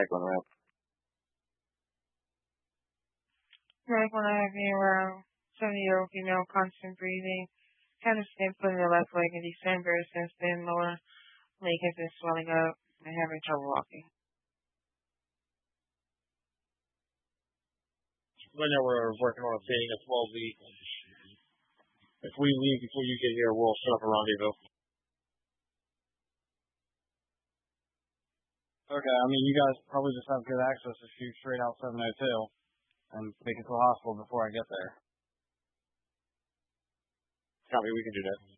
Franklin Ramp. Franklin Avenue, 70-year-old female, constant breathing. Had a stent put in the left leg in December. Since then, lower leg has been swelling up and having trouble walking. Right now we're working on obtaining a 12-week. If we leave before you get here, we'll set up a rendezvous. Okay, I mean, you guys probably just have good access to shoot straight out 702 and make it to the hospital before I get there. Copy, we can do that.